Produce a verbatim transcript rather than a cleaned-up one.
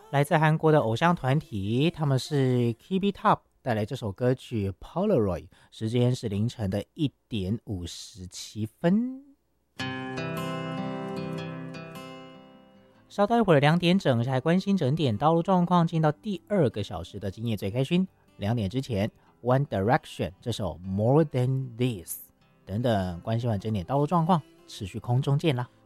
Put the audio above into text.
来自韩国的偶像团体，他们是 K B Top 带来这首歌曲 Polaroid， 时间是凌晨的一点五十七分。稍待一会儿两点整，还关心整点道路状况，进到第二个小时的今夜最开心。两点之前 One Direction 这首 More Than This 等等，关心完整点道路状况，持续空中见啦。